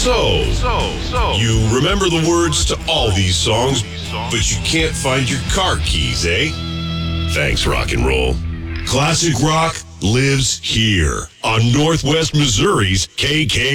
You remember the words to all these songs, but you can't find your car keys, eh? Thanks, rock and roll. Classic rock lives here on Northwest Missouri's KK.